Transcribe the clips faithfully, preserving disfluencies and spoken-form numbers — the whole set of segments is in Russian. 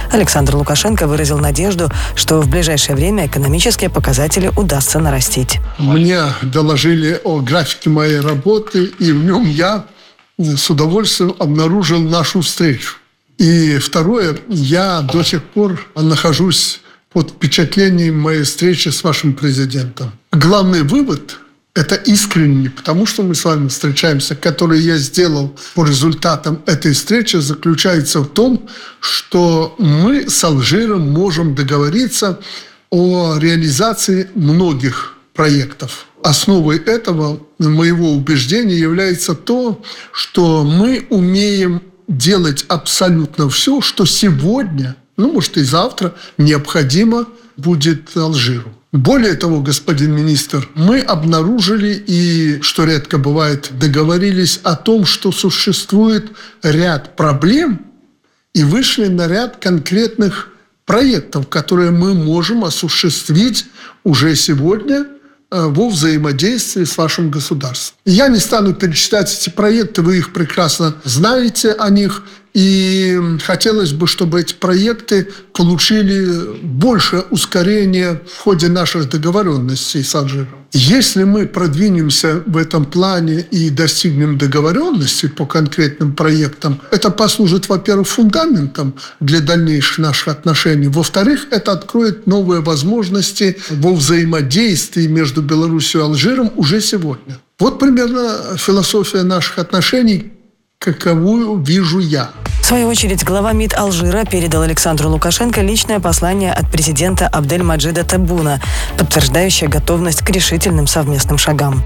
Александр Лукашенко выразил надежду, что в ближайшее время экономические показатели удастся нарастить. Мне доложили о графике моей работы, и в нем я с удовольствием обнаружил нашу встречу. И второе, я до сих пор нахожусь под впечатлением моей встречи с вашим президентом. Главный вывод – это искренне, потому что мы с вами встречаемся, который я сделал по результатам этой встречи, заключается в том, что мы с Алжиром можем договориться о реализации многих проектов. Основой этого, моего убеждения, является то, что мы умеем делать абсолютно все, что сегодня, ну, может, и завтра необходимо будет Алжиру. Более того, господин министр, мы обнаружили и, что редко бывает, договорились о том, что существует ряд проблем, и вышли на ряд конкретных проектов, которые мы можем осуществить уже сегодня во взаимодействии с вашим государством. Я не стану перечислять эти проекты, вы их прекрасно знаете о них, и хотелось бы, чтобы эти проекты получили больше ускорения в ходе наших договоренностей с Алжиром. Если мы продвинемся в этом плане и достигнем договоренности по конкретным проектам, это послужит, во-первых, фундаментом для дальнейших наших отношений. Во-вторых, это откроет новые возможности во взаимодействии между Беларусью и Алжиром уже сегодня. Вот примерно философия наших отношений, каковую вижу я. В свою очередь, глава МИД Алжира передал Александру Лукашенко личное послание от президента Абдель-Маджида Теббуна, подтверждающее готовность к решительным совместным шагам.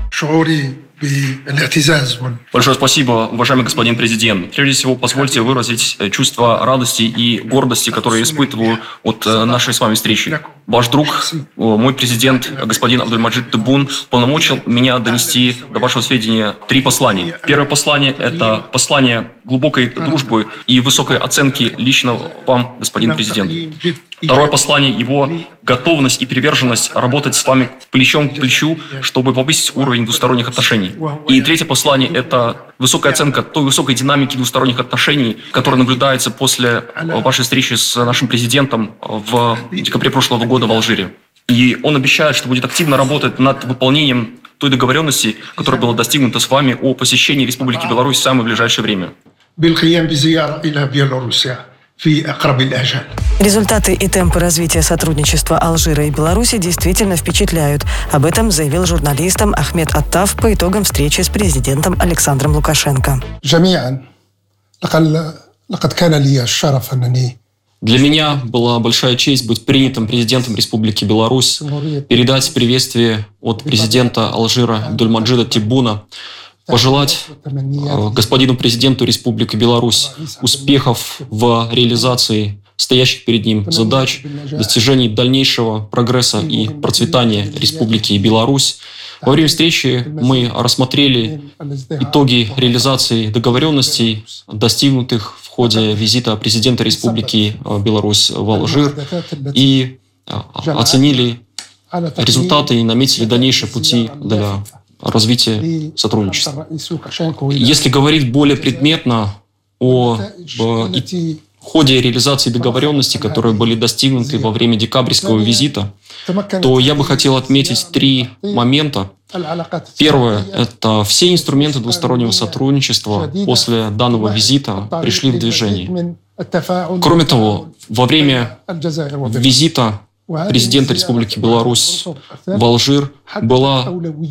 Большое спасибо, уважаемый господин президент. Прежде всего, позвольте выразить чувство радости и гордости, которые я испытываю от нашей с вами встречи. Ваш друг, мой президент, господин Абдель-Маджид Теббун, полномочил меня донести до вашего сведения три послания. Первое послание – это послание глубокой дружбы и высокой оценки лично вам, господин президент. Второе послание – его готовность и приверженность работать с вами плечом к плечу, чтобы повысить уровень двусторонних отношений. И третье послание – это высокая оценка той высокой динамики двусторонних отношений, которая наблюдается после вашей встречи с нашим президентом в декабре прошлого года в Алжире. И он обещает, что будет активно работать над выполнением той договоренности, которая была достигнута с вами о посещении Республики Беларусь в самое ближайшее время. Результаты и темпы развития сотрудничества Алжира и Беларуси действительно впечатляют. Об этом заявил журналистам Ахмед Аттаф по итогам встречи с президентом Александром Лукашенко. Для меня была большая честь быть принятым президентом Республики Беларусь, передать приветствие от президента Алжира Абдель-Маджида Теббуна, пожелать господину президенту Республики Беларусь успехов в реализации стоящих перед ним задач, достижений дальнейшего прогресса и процветания Республики Беларусь. Во время встречи мы рассмотрели итоги реализации договоренностей, достигнутых в ходе визита президента Республики Беларусь в Алжир, и оценили результаты и наметили дальнейшие пути для развития сотрудничества. Если говорить более предметно о ходе реализации договоренностей, которые были достигнуты во время декабрьского визита, то я бы хотел отметить три момента. Первое – это все инструменты двустороннего сотрудничества после данного визита пришли в движение. Кроме того, во время визита президента Республики Беларусь в Алжир была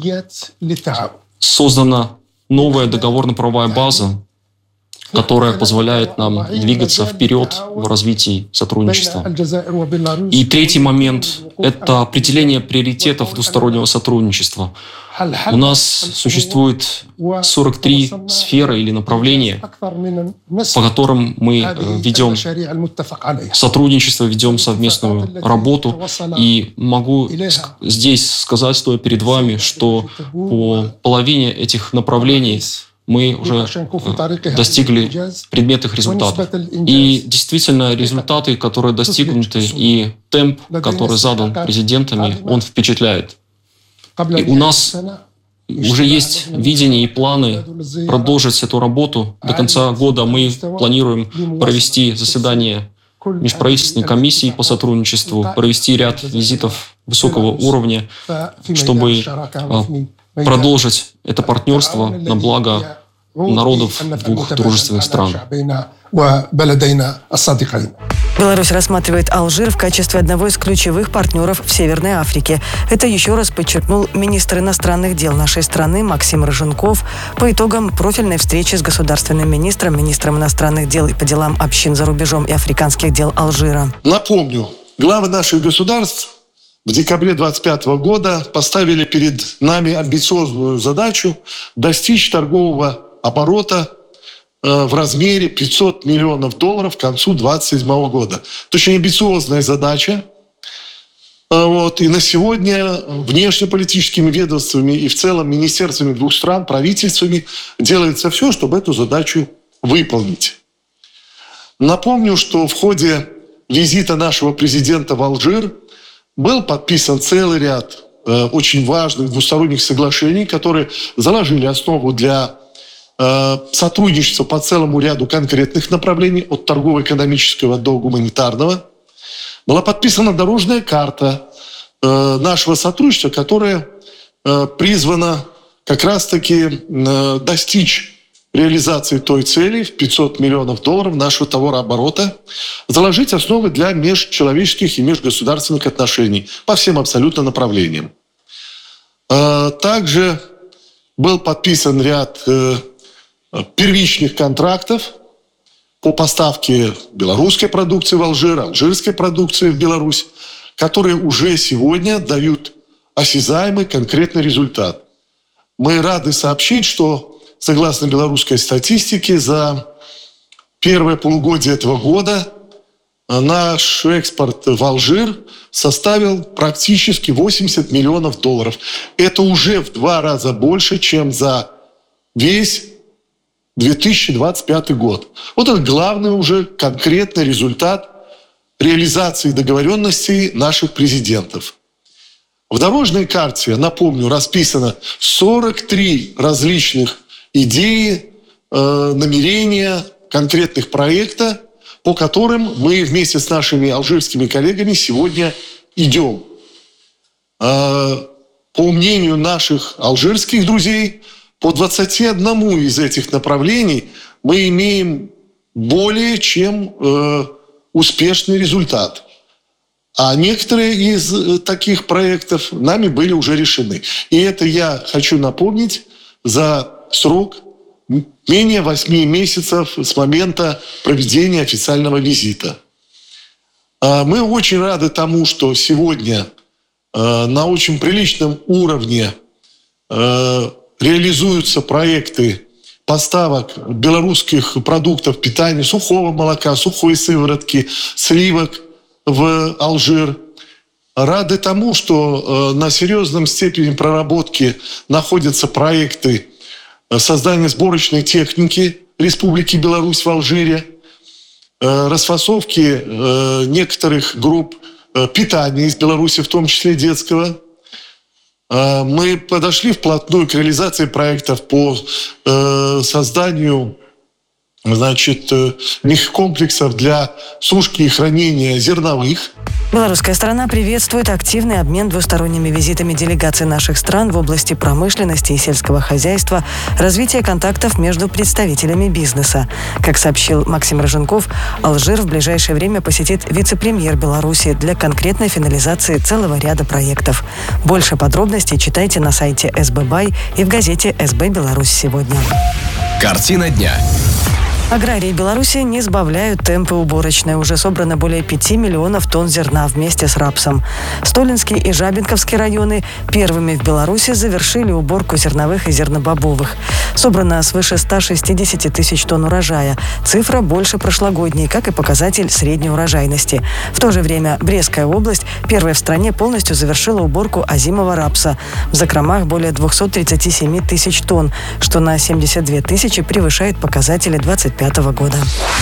создана новая договорно-правовая база, которая позволяет нам двигаться вперед в развитии сотрудничества. И третий момент – это определение приоритетов двустороннего сотрудничества. У нас существует сорок три сферы или направления, по которым мы ведем сотрудничество, ведем совместную работу. И могу здесь сказать, стоя перед вами, что по половине этих направлений мы уже достигли предметных результатов. И действительно, результаты, которые достигнуты, и темп, который задан президентами, он впечатляет. И у нас уже есть видение и планы продолжить эту работу. До конца года мы планируем провести заседание межправительственной комиссией по сотрудничеству, провести ряд визитов высокого уровня, чтобы продолжить это партнерство на благо народов двух дружественных стран. Беларусь рассматривает Алжир в качестве одного из ключевых партнеров в Северной Африке. Это еще раз подчеркнул министр иностранных дел нашей страны Максим Роженков по итогам профильной встречи с государственным министром, министром иностранных дел и по делам общин за рубежом и африканских дел Алжира. Напомню, главы наших государств в декабре двадцать пятого года поставили перед нами амбициозную задачу достичь торгового оборота в размере пятьсот миллионов долларов к концу двадцать седьмого года. Это очень амбициозная задача. Вот. И на сегодня внешнеполитическими ведомствами и в целом министерствами двух стран, правительствами делается все, чтобы эту задачу выполнить. Напомню, что в ходе визита нашего президента в Алжир был подписан целый ряд э, очень важных двусторонних соглашений, которые заложили основу для сотрудничество по целому ряду конкретных направлений, от торгово-экономического до гуманитарного. Была подписана дорожная карта нашего сотрудничества, которая призвана как раз-таки достичь реализации той цели в пятьсот миллионов долларов нашего товарооборота, заложить основы для межчеловеческих и межгосударственных отношений по всем абсолютно направлениям. Также был подписан ряд первичных контрактов по поставке белорусской продукции в Алжир, алжирской продукции в Беларусь, которые уже сегодня дают осязаемый конкретный результат. Мы рады сообщить, что, согласно белорусской статистике, за первое полугодие этого года наш экспорт в Алжир составил практически восемьдесят миллионов долларов. Это уже в два раза больше, чем за весь две тысячи двадцать пятый год. Вот это главный уже конкретный результат реализации договоренностей наших президентов. В дорожной карте, напомню, расписано сорок три различных идеи, э, намерения, конкретных проекта, по которым мы вместе с нашими алжирскими коллегами сегодня идем. Э, по мнению наших алжирских друзей, по двадцати одному из этих направлений мы имеем более чем э, успешный результат. А некоторые из э, таких проектов нами были уже решены. И это я хочу напомнить за срок менее восьми месяцев с момента проведения официального визита. Э, мы очень рады тому, что сегодня э, на очень приличном уровне э, реализуются проекты поставок белорусских продуктов питания, сухого молока, сухой сыворотки, сливок в Алжир. Рады тому, что на серьезном степени проработки находятся проекты создания сборочной техники Республики Беларусь в Алжире, расфасовки некоторых групп питания из Беларуси, в том числе детского. Мы подошли вплотную к реализации проектов по э, созданию, значит, э, комплексов для сушки и хранения зерновых. Белорусская сторона приветствует активный обмен двусторонними визитами делегаций наших стран в области промышленности и сельского хозяйства, развития контактов между представителями бизнеса. Как сообщил Максим Роженков, Алжир в ближайшее время посетит вице-премьер Беларуси для конкретной финализации целого ряда проектов. Больше подробностей читайте на сайте эс бэ бай и в газете «эс бэ Беларусь сегодня». Картина дня. Аграрии Беларуси не сбавляют темпы уборочной. Уже собрано более пяти миллионов тонн зерна вместе с рапсом. Столинский и Жабинковский районы первыми в Беларуси завершили уборку зерновых и зернобобовых. Собрано свыше ста шестидесяти тысяч тонн урожая. Цифра больше прошлогодней, как и показатель средней урожайности. В то же время Брестская область первая в стране полностью завершила уборку озимого рапса. В закромах более двухсот тридцати семи тысяч тонн, что на семьдесят две тысячи превышает показатели двадцать пятого года.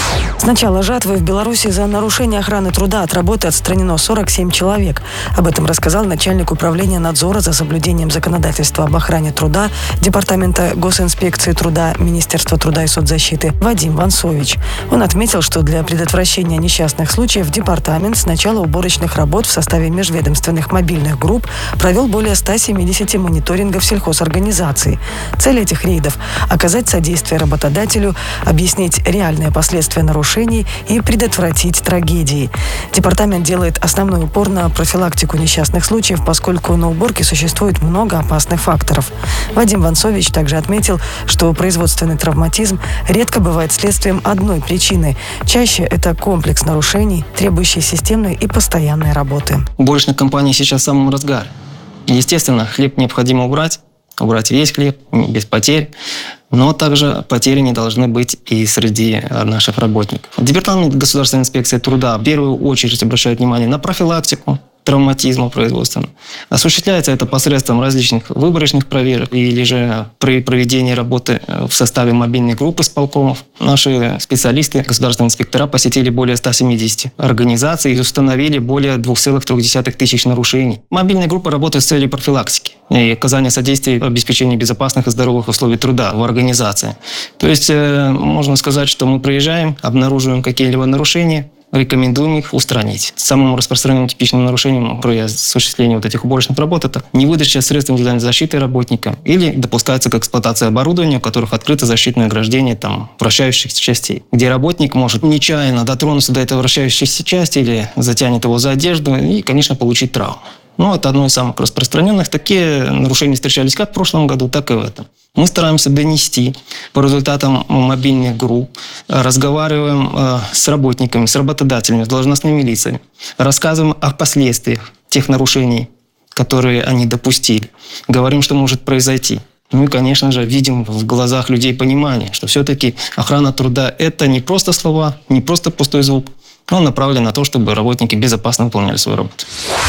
С начала жатвы в Беларуси за нарушение охраны труда от работы отстранено сорок семь человек. Об этом рассказал начальник управления надзора за соблюдением законодательства об охране труда Департамента госинспекции труда Министерства труда и соцзащиты Вадим Вансович. Он отметил, что для предотвращения несчастных случаев департамент с начала уборочных работ в составе межведомственных мобильных групп провел более ста семидесяти мониторингов сельхозорганизаций. Цель этих рейдов – оказать содействие работодателю, объяснить реальные последствия нарушений и предотвратить трагедии. Департамент делает основной упор на профилактику несчастных случаев, поскольку на уборке существует много опасных факторов. Вадим Вансович также отметил, что производственный травматизм редко бывает следствием одной причины. Чаще это комплекс нарушений, требующий системной и постоянной работы. Уборочных компаний сейчас в самом разгаре. Естественно, хлеб необходимо убрать, убрать весь хлеб, без потерь. Но также потери не должны быть и среди наших работников. Департамент государственной инспекции труда в первую очередь обращает внимание на профилактику травматизма производственного. Осуществляется это посредством различных выборочных проверок или же при проведении работы в составе мобильной группы исполкомов. Наши специалисты, государственные инспектора, посетили более ста семидесяти организаций и установили более двух целых трёх десятых тысяч нарушений. Мобильная группа работает с целью профилактики и оказания содействия обеспечению безопасных и здоровых условий труда в организации. То есть можно сказать, что мы приезжаем, обнаруживаем какие-либо нарушения, рекомендуем их устранить. Самым распространенным типичным нарушением при осуществлении вот этих уборочных работ это невыдача средств индивидуальной защиты работникам или допускается к эксплуатации оборудования, у которых открыто защитное ограждение там, вращающихся частей, где работник может нечаянно дотронуться до этой вращающейся части или затянет его за одежду и, конечно, получить травму. Ну, это одно из самых распространенных. Такие нарушения встречались как в прошлом году, так и в этом. Мы стараемся донести по результатам мобильных групп, разговариваем э, с работниками, с работодателями, с должностными лицами, рассказываем о последствиях тех нарушений, которые они допустили, говорим, что может произойти. Ну и, конечно же, видим в глазах людей понимание, что все-таки охрана труда – это не просто слова, не просто пустой звук, но направлен на то, чтобы работники безопасно выполняли свою работу.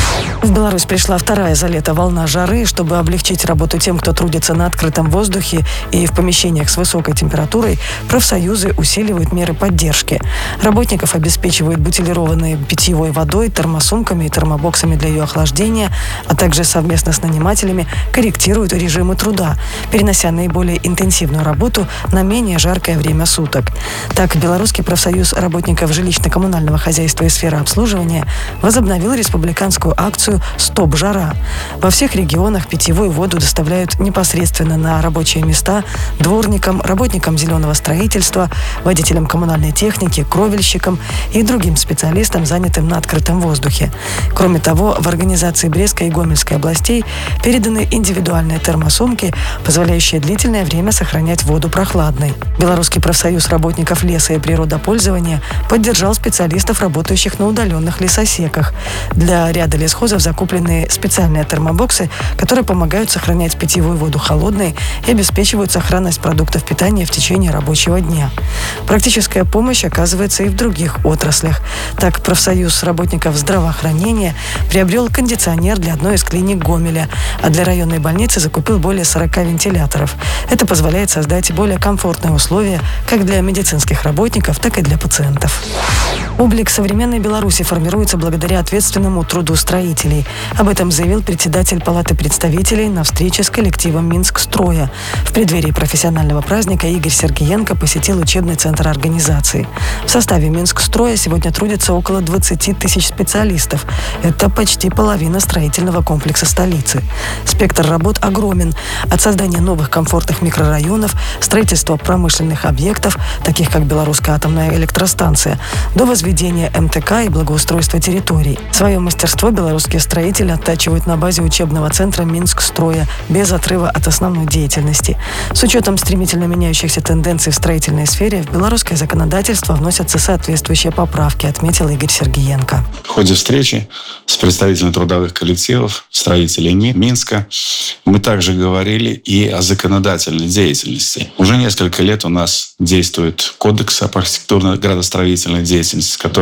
В Беларусь пришла вторая за лето волна жары. Чтобы облегчить работу тем, кто трудится на открытом воздухе и в помещениях с высокой температурой, профсоюзы усиливают меры поддержки. Работников обеспечивают бутилированной питьевой водой, термосумками и термобоксами для ее охлаждения, а также совместно с нанимателями корректируют режимы труда, перенося наиболее интенсивную работу на менее жаркое время суток. Так, Белорусский профсоюз работников жилищно-коммунального хозяйства и сферы обслуживания возобновил республиканскую акцию «Стоп жара». Во всех регионах питьевую воду доставляют непосредственно на рабочие места дворникам, работникам зеленого строительства, водителям коммунальной техники, кровельщикам и другим специалистам, занятым на открытом воздухе. Кроме того, в организации Брестской и Гомельской областей переданы индивидуальные термосумки, позволяющие длительное время сохранять воду прохладной. Белорусский профсоюз работников леса и природопользования поддержал специалистов, работающих на удаленных лесосеках. Для ряда лесхозов закуплены специальные термобоксы, которые помогают сохранять питьевую воду холодной и обеспечивают сохранность продуктов питания в течение рабочего дня. Практическая помощь оказывается и в других отраслях. Так, профсоюз работников здравоохранения приобрел кондиционер для одной из клиник Гомеля, а для районной больницы закупил более сорока вентиляторов. Это позволяет создать более комфортные условия как для медицинских работников, так и для пациентов. Облик современной Беларуси формируется благодаря ответственному труду строителей. Об этом заявил председатель Палаты представителей на встрече с коллективом Минскстроя. В преддверии профессионального праздника Игорь Сергиенко посетил учебный центр организации. В составе Минскстроя сегодня трудится около двадцати тысяч специалистов. Это почти половина строительного комплекса столицы. Спектр работ огромен. От создания новых комфортных микрорайонов, строительства промышленных объектов, таких как Белорусская атомная электростанция, до возведения эм тэ ка и благоустройства территорий. Свое мастерство белорусские строители оттачивают на базе учебного центра Минскстроя без отрыва от основной деятельности. С учетом стремительно меняющихся тенденций в строительной сфере в белорусское законодательство вносятся соответствующие поправки, отметил Игорь Сергиенко. В ходе встречи с представителями трудовых коллективов, строителей Минска, мы также говорили и о законодательной деятельности. Уже несколько лет у нас действует кодекс об архитектурно-градостроительной деятельности, с которым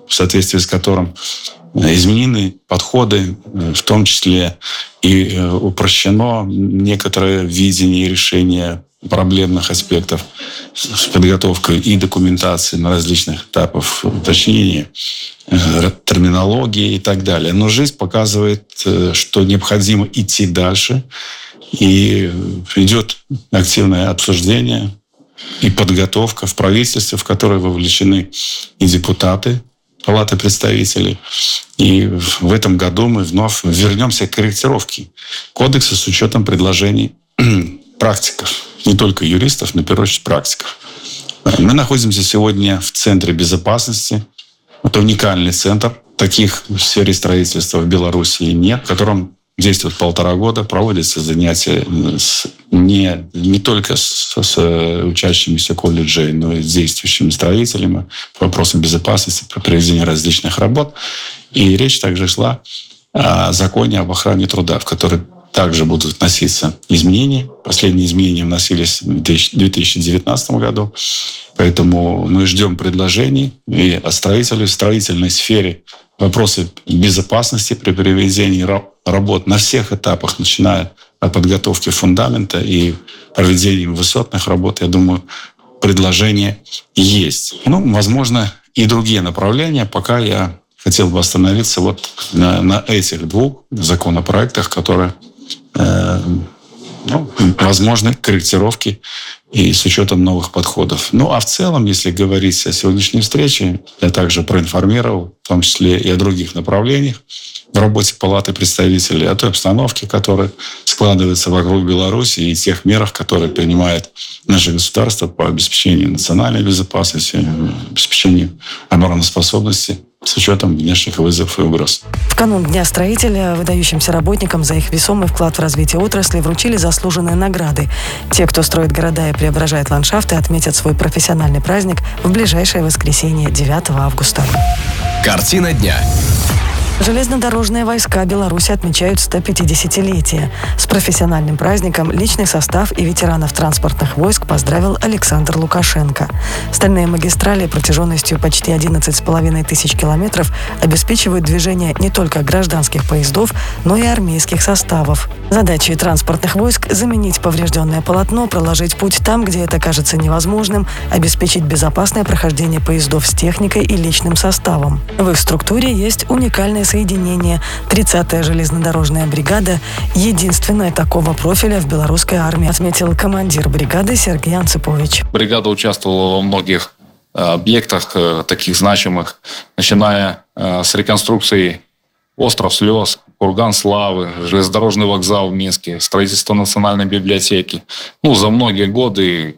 в соответствии с которым изменены подходы, в том числе и упрощено некоторое видение решения проблемных аспектов с подготовкой и документации на различных этапах уточнения, терминологии и так далее. Но жизнь показывает, что необходимо идти дальше, и идет активное обсуждение и подготовка в правительстве, в которое вовлечены и депутаты Палаты представителей. И в этом году мы вновь вернемся к корректировке кодекса с учетом предложений практиков. Не только юристов, но в первую очередь практиков. Мы находимся сегодня в Центре безопасности. Это уникальный центр. Таких в сфере строительства в Беларуси нет, в котором действует полтора года, проводятся занятия с, не, не только с, с учащимися колледжей, но и с действующими строителями по вопросам безопасности, по проведению различных работ. И речь также шла о законе об охране труда, в который также будут вноситься изменения. Последние изменения вносились в две тысячи девятнадцатом году. Поэтому мы ждем предложений и от строителей в строительной сфере. Вопросы безопасности при проведении работ на всех этапах, начиная от подготовки фундамента и проведения высотных работ, я думаю, предложения есть. Ну, возможно, и другие направления. Пока я хотел бы остановиться вот на, на этих двух законопроектах, которые, э, ну, возможны корректировки и с учетом новых подходов. Ну, а в целом, если говорить о сегодняшней встрече, я также проинформировал, в том числе и о других направлениях в работе Палаты представителей, о той обстановке, которая складывается вокруг Беларуси, и тех мерах, которые принимает наше государство по обеспечению национальной безопасности, обеспечению обороноспособности с учетом внешних вызовов и угроз. В канун Дня строителя выдающимся работникам за их весомый вклад в развитие отрасли вручили заслуженные награды. Те, кто строит города и преображает ландшафты, отметят свой профессиональный праздник в ближайшее воскресенье, девятого августа. Картина дня. Железнодорожные войска Беларуси отмечают сто пятидесятилетие. С профессиональным праздником личный состав и ветеранов транспортных войск поздравил Александр Лукашенко. Стальные магистрали протяженностью почти одиннадцать с половиной тысяч километров обеспечивают движение не только гражданских поездов, но и армейских составов. Задачей транспортных войск – заменить поврежденное полотно, проложить путь там, где это кажется невозможным, обеспечить безопасное прохождение поездов с техникой и личным составом. В их структуре есть уникальное соединение. тридцатая железнодорожная бригада – единственная такого профиля в белорусской армии, отметил командир бригады Сергей Анципович. Бригада участвовала во многих э, объектах, э, таких значимых, начиная э, с реконструкции «Остров слез», «Курган славы», железнодорожный вокзал в Минске, строительство национальной библиотеки. Ну, за многие годы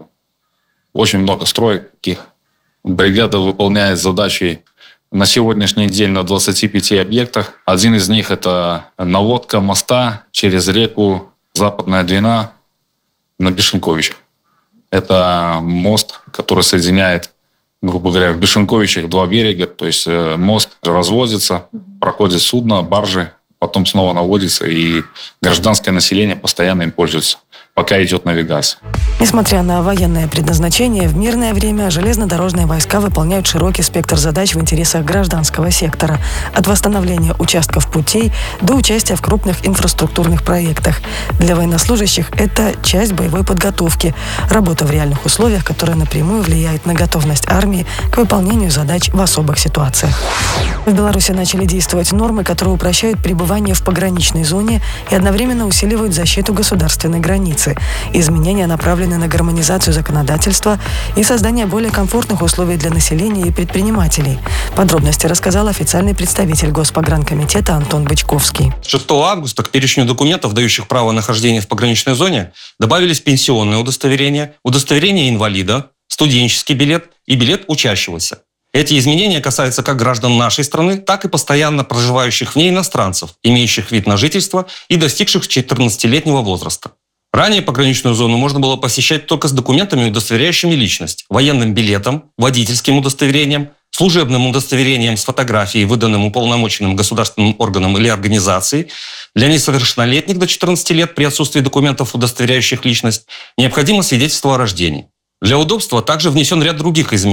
очень много строек таких. Бригада выполняет задачи на сегодняшний день на двадцати пяти объектах. Один из них – это наводка моста через реку Западная Двина на Бешенковичах. Это мост, который соединяет, грубо говоря, в Бешенковичах два берега. То есть мост разводится, проходит судно, баржи, потом снова наводится, и гражданское население постоянно им пользуется, пока идет навигация. Несмотря на военное предназначение, в мирное время железнодорожные войска выполняют широкий спектр задач в интересах гражданского сектора. От восстановления участков путей до участия в крупных инфраструктурных проектах. Для военнослужащих это часть боевой подготовки, работа в реальных условиях, которая напрямую влияет на готовность армии к выполнению задач в особых ситуациях. В Беларуси начали действовать нормы, которые упрощают пребывание в пограничной зоне и одновременно усиливают защиту государственной границы. Изменения направлены на гармонизацию законодательства и создание более комфортных условий для населения и предпринимателей. Подробности рассказал официальный представитель Госпогранкомитета Антон Бычковский. шестого августа к перечню документов, дающих право нахождения в пограничной зоне, добавились пенсионное удостоверение, удостоверение инвалида, студенческий билет и билет учащегося. Эти изменения касаются как граждан нашей страны, так и постоянно проживающих в ней иностранцев, имеющих вид на жительство и достигших четырнадцатилетнего возраста. Ранее пограничную зону можно было посещать только с документами, удостоверяющими личность, военным билетом, водительским удостоверением, служебным удостоверением с фотографией, выданным уполномоченным государственным органом или организацией. Для несовершеннолетних до четырнадцати лет при отсутствии документов, удостоверяющих личность, необходимо свидетельство о рождении. Для удобства также внесен ряд других изменений.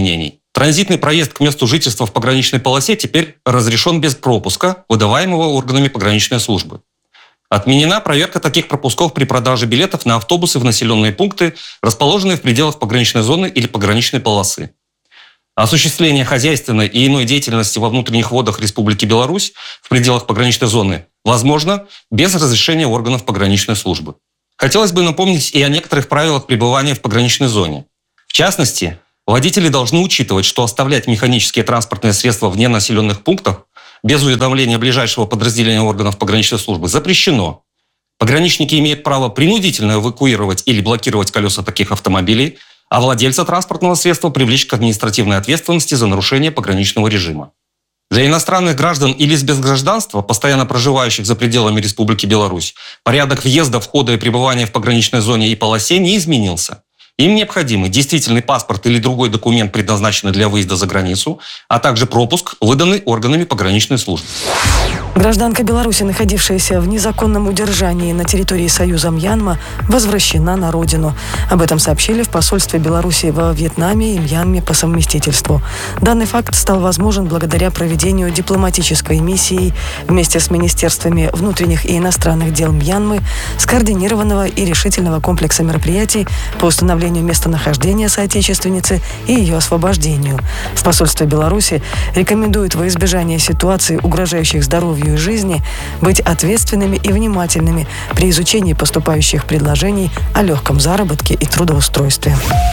Транзитный проезд к месту жительства в пограничной полосе теперь разрешен без пропуска, выдаваемого органами пограничной службы. Отменена проверка таких пропусков при продаже билетов на автобусы в населенные пункты, расположенные в пределах пограничной зоны или пограничной полосы. Осуществление хозяйственной и иной деятельности во внутренних водах Республики Беларусь в пределах пограничной зоны возможно без разрешения органов пограничной службы. Хотелось бы напомнить и о некоторых правилах пребывания в пограничной зоне. В частности, водители должны учитывать, что оставлять механические транспортные средства вне населенных пунктов без уведомления ближайшего подразделения органов пограничной службы запрещено. Пограничники имеют право принудительно эвакуировать или блокировать колеса таких автомобилей, а владельца транспортного средства привлечь к административной ответственности за нарушение пограничного режима. Для иностранных граждан или лиц без гражданства, постоянно проживающих за пределами Республики Беларусь, порядок въезда, входа и пребывания в пограничной зоне и полосе не изменился. Им необходимы действительный паспорт или другой документ, предназначенный для выезда за границу, а также пропуск, выданный органами пограничной службы. Гражданка Беларуси, находившаяся в незаконном удержании на территории Союза Мьянма, возвращена на родину. Об этом сообщили в посольстве Беларуси во Вьетнаме и Мьянме по совместительству. Данный факт стал возможен благодаря проведению дипломатической миссии вместе с министерствами внутренних и иностранных дел Мьянмы, скоординированного и решительного комплекса мероприятий по установлению местонахождения соотечественницы и ее освобождению. В посольстве Беларуси рекомендуют во избежание ситуаций, угрожающих здоровью и жизни, быть ответственными и внимательными при изучении поступающих предложений о легком заработке и трудоустройстве.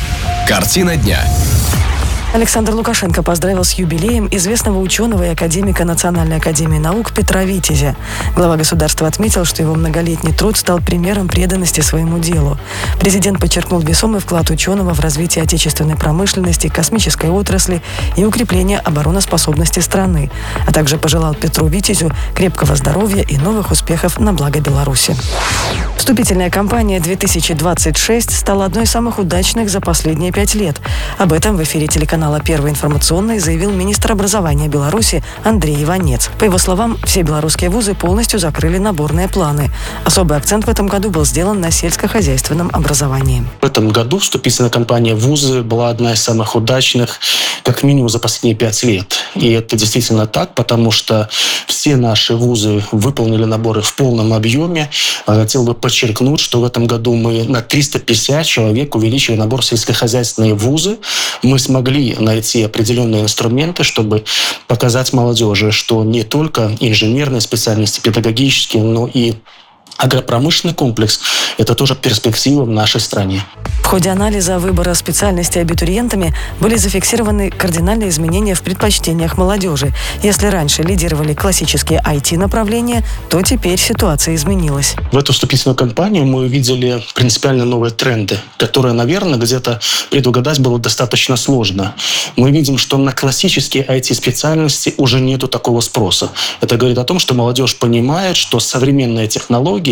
Картина дня. Александр Лукашенко поздравил с юбилеем известного ученого и академика Национальной академии наук Петра Витязя. Глава государства отметил, что его многолетний труд стал примером преданности своему делу. Президент подчеркнул весомый вклад ученого в развитие отечественной промышленности, космической отрасли и укрепление обороноспособности страны, а также пожелал Петру Витязю крепкого здоровья и новых успехов на благо Беларуси. Вступительная кампания две тысячи двадцать шесть стала одной из самых удачных за последние пять лет. Об этом в эфире телеканала «Первый информационный» заявил министр образования Беларуси Андрей Иванец. По его словам, все белорусские вузы полностью закрыли наборные планы. Особый акцент в этом году был сделан на сельскохозяйственном образовании. В этом году вступительная кампания в вузы была одна из самых удачных, как минимум за последние пять лет. И это действительно так, потому что все наши вузы выполнили наборы в полном объеме. Хотел бы подчеркнуть, что в этом году мы на триста пятьдесят человек увеличили набор в сельскохозяйственные вузы. Мы смогли найти определенные инструменты, чтобы показать молодежи, что не только инженерные специальности, педагогические, но и агропромышленный комплекс – это тоже перспектива в нашей стране. В ходе анализа выбора специальностей абитуриентами были зафиксированы кардинальные изменения в предпочтениях молодежи. Если раньше лидировали классические ай ти-направления, то теперь ситуация изменилась. В эту вступительную кампанию мы увидели принципиально новые тренды, которые, наверное, где-то предугадать было достаточно сложно. Мы видим, что на классические ай ти-специальности уже нету такого спроса. Это говорит о том, что молодежь понимает, что современные технологии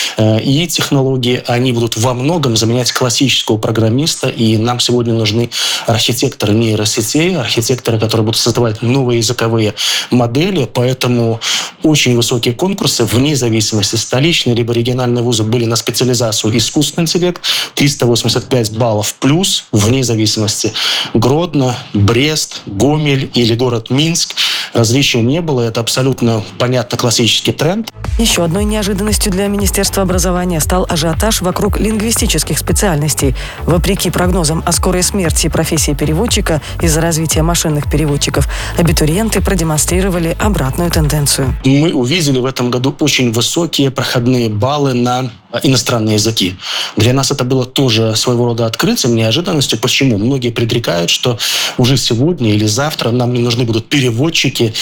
и технологии, они будут во многом заменять классического программиста, и нам сегодня нужны архитекторы нейросетей, архитекторы, которые будут создавать новые языковые модели, поэтому очень высокие конкурсы, вне зависимости, столичные либо региональные вузы были на специализацию искусственный интеллект, триста восемьдесят пять баллов плюс, вне зависимости. Гродно, Брест, Гомель или город Минск. Различия не было, это абсолютно понятно классический тренд. Еще одной неожиданностью для Министерства образования стал ажиотаж вокруг лингвистических специальностей. Вопреки прогнозам о скорой смерти профессии переводчика из-за развития машинных переводчиков, абитуриенты продемонстрировали обратную тенденцию. Мы увидели в этом году очень высокие проходные баллы на иностранные языки. Для нас это было тоже своего рода открытием, неожиданностью. Почему? Многие предрекают, что уже сегодня или завтра нам не нужны будут переводчики,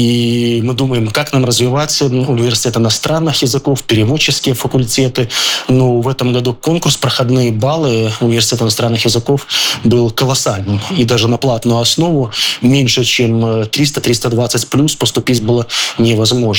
и мы думаем, как нам развивать университет иностранных языков, переводческие факультеты. Но в этом году конкурс, проходные баллы университета иностранных языков был колоссальным. И даже на платную основу меньше, чем триста - триста двадцать плюс поступить было невозможно.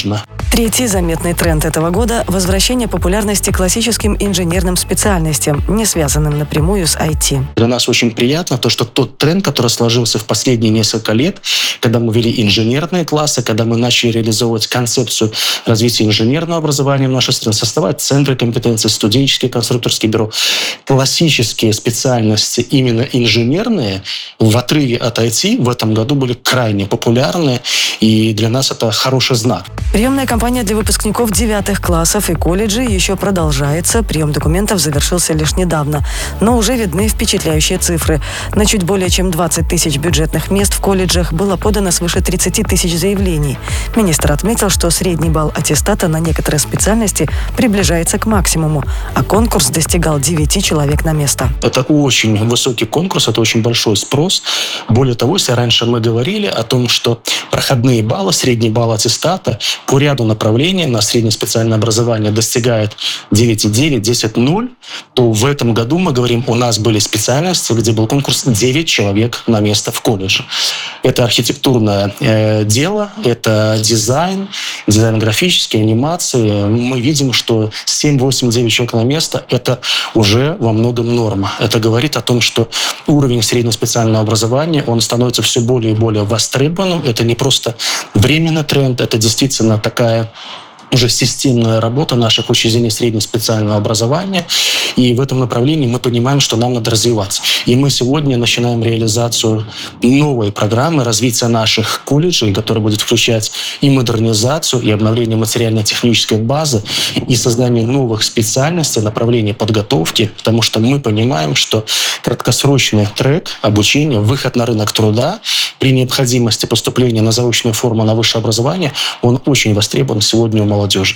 Третий заметный тренд этого года – возвращение популярности классическим инженерным специальностям, не связанным напрямую с ай ти. Для нас очень приятно то, что тот тренд, который сложился в последние несколько лет, когда мы ввели инженерные классы, когда мы начали реализовывать концепцию развития инженерного образования в нашей стране, создавать центры компетенции, студенческие, конструкторские бюро, классические специальности, именно инженерные, в отрыве от ай ти в этом году были крайне популярны, и для нас это хороший знак. Приемная кампания для выпускников девятых классов и колледжей еще продолжается. Прием документов завершился лишь недавно, но уже видны впечатляющие цифры. На чуть более чем двадцать тысяч бюджетных мест в колледжах было подано свыше тридцати тысяч заявлений. Министр отметил, что средний балл аттестата на некоторые специальности приближается к максимуму, а конкурс достигал девяти человек на место. Это очень высокий конкурс, это очень большой спрос. Более того, если раньше мы говорили о том, что проходные баллы, средний балл аттестата по ряду направлений на среднее специальное образование достигает девять и девять, десять и ноль, то в этом году мы говорим, у нас были специальности, где был конкурс девять человек на место в колледже. Это архитектурное э, дело, это дизайн, дизайн графический, анимации. Мы видим, что семь, восемь, девять человек на место – это уже во многом норма. Это говорит о том, что уровень среднего специального образования, он становится все более и более востребованным. Это не просто временный тренд, это действительно такая уже системная работа наших учреждений среднего специального образования. И в этом направлении мы понимаем, что нам надо развиваться. И мы сегодня начинаем реализацию новой программы развития наших колледжей, которая будет включать и модернизацию, и обновление материально-технической базы, и создание новых специальностей, направлений подготовки, потому что мы понимаем, что краткосрочный трек обучения, выход на рынок труда при необходимости поступления на заочную форму на высшее образование, он очень востребован сегодня у молодежи.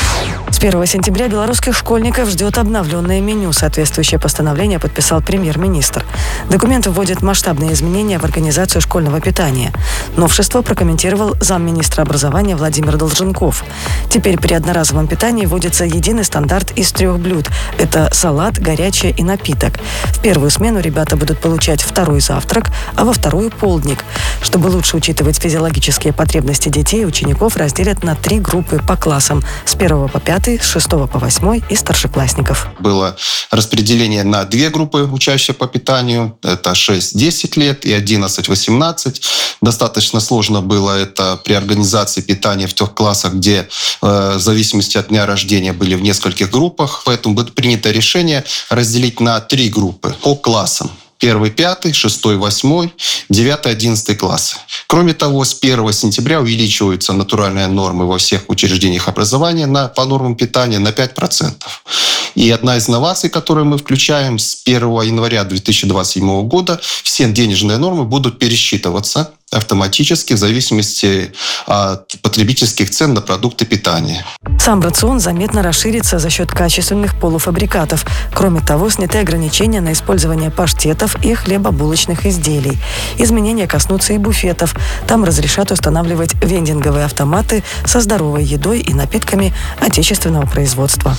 С первого сентября белорусских школьников ждет обновленное меню. Соответствующее постановление подписал премьер-министр. Документ вводит масштабные изменения в организацию школьного питания. Новшество прокомментировал замминистра образования Владимир Долженков. Теперь при одноразовом питании вводится единый стандарт из трех блюд. Это салат, горячее и напиток. В первую смену ребята будут получать второй завтрак, а во вторую – полдник. Чтобы лучше учитывать физиологические потребности детей, учеников разделят на три группы по классам – с первого по пятый, с шестого по восьмой и старшеклассников. Было распределение на две группы учащихся по питанию. Это шесть-десять лет и одиннадцать-восемнадцать. Достаточно сложно было это при организации питания в тех классах, где э, в зависимости от дня рождения были в нескольких группах. Поэтому было принято решение разделить на три группы по классам. Первый, пятый, шестой, восьмой, девятый, одиннадцатый классы. Кроме того, с первого сентября увеличиваются натуральные нормы во всех учреждениях образования на, по нормам питания на пять процентов. И одна из инноваций, которую мы включаем с первого января две тысячи двадцать седьмого года, все денежные нормы будут пересчитываться автоматически в зависимости от потребительских цен на продукты питания. Сам рацион заметно расширится за счет качественных полуфабрикатов. Кроме того, сняты ограничения на использование паштетов и хлебобулочных изделий. Изменения коснутся и буфетов. Там разрешат устанавливать вендинговые автоматы со здоровой едой и напитками отечественного производства.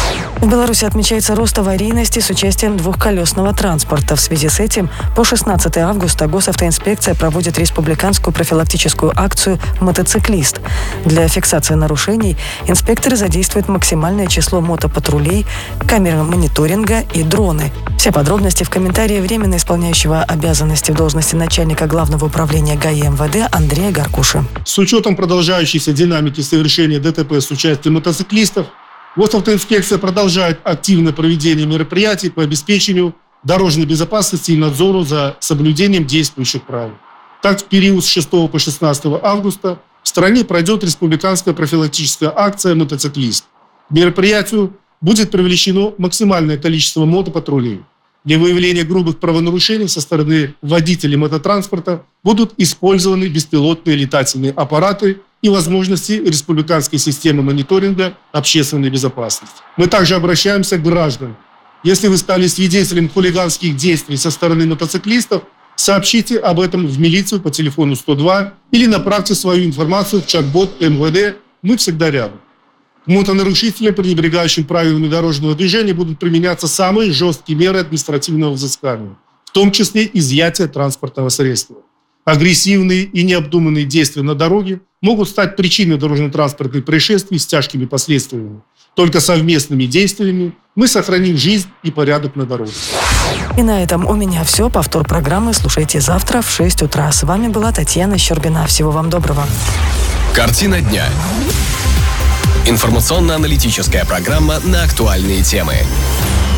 В Беларуси отмечается рост аварийности с участием двухколесного транспорта. В связи с этим по шестнадцатого августа госавтоинспекция проводит республиканскую профилактическую акцию «Мотоциклист». Для фиксации нарушений инспекторы задействуют максимальное число мотопатрулей, камеры мониторинга и дроны. Все подробности в комментарии временно исполняющего обязанности в должности начальника Главного управления ГАИ МВД Андрея Гаркуши. С учетом продолжающейся динамики совершения ДТП с участием мотоциклистов, госавтоинспекция продолжает активное проведение мероприятий по обеспечению дорожной безопасности и надзору за соблюдением действующих правил. Так, в период с шестого по шестнадцатое августа в стране пройдет республиканская профилактическая акция «Мотоциклист». К мероприятию будет привлечено максимальное количество мотопатрулей. Для выявления грубых правонарушений со стороны водителей мототранспорта будут использованы беспилотные летательные аппараты и возможности республиканской системы мониторинга общественной безопасности. Мы также обращаемся к гражданам. Если вы стали свидетелем хулиганских действий со стороны мотоциклистов, сообщите об этом в милицию по телефону сто два или направьте свою информацию в чат-бот МВД «Мы всегда рядом». К мотонарушителям, пренебрегающим правилами дорожного движения, будут применяться самые жесткие меры административного взыскания, в том числе изъятие транспортного средства. Агрессивные и необдуманные действия на дороге могут стать причиной дорожно-транспортных происшествий с тяжкими последствиями. Только совместными действиями мы сохраним жизнь и порядок на дороге. И на этом у меня все. Повтор программы слушайте завтра в шесть утра. С вами была Татьяна Щербина. Всего вам доброго. Картина дня. Информационно-аналитическая программа на актуальные темы.